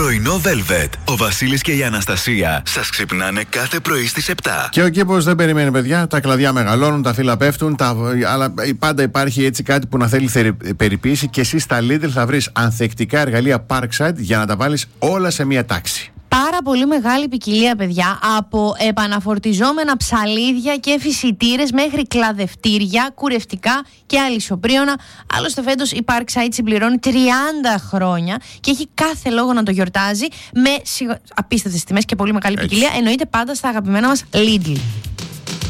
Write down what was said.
Πρωινό Velvet. Ο Βασίλης και η Αναστασία σας ξυπνάνε κάθε πρωί στις 7. Και ο κήπος δεν περιμένει, παιδιά. Τα κλαδιά μεγαλώνουν, τα φύλλα πέφτουν. Αλλά πάντα υπάρχει έτσι κάτι που να θέλει περιποίηση. Και εσύ στα Lidl θα βρεις ανθεκτικά εργαλεία Parkside για να τα βάλεις όλα σε μία τάξη. Πάρα πολύ μεγάλη ποικιλία, παιδιά, από επαναφορτιζόμενα ψαλίδια και φυσιτήρες μέχρι κλαδευτήρια, κουρευτικά και αλυσοπρίωνα. Άλλωστε, φέτος η Parkside συμπληρώνει 30 χρόνια και έχει κάθε λόγο να το γιορτάζει με απίστευτες τιμές και πολύ μεγάλη ποικιλία. Εννοείται πάντα στα αγαπημένα μας Lidl.